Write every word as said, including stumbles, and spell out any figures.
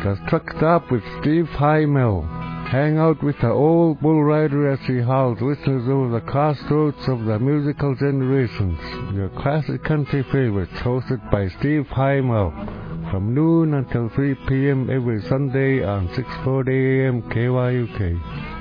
The Truck Stop with Steve Highmill. Hang out with the old bull rider as he hauls whistles over the crossroads of the musical generations. Your classic country favorites, hosted by Steve Highmill, from noon until three p.m. every Sunday on six forty a.m. K Y U K.